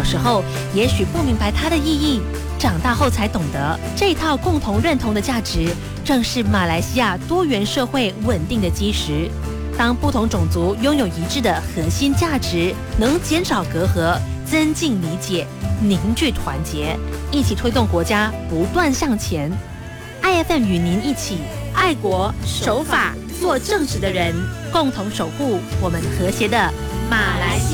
时候也许不明白它的意义，长大后才懂得，这套共同认同的价值，正是马来西亚多元社会稳定的基石。当不同种族拥有一致的核心价值，能减少隔阂，增进理解，凝聚团结，一起推动国家不断向前。IFM 与您一起爱国守法，做正直的人，共同守护我们和谐的马来西亚。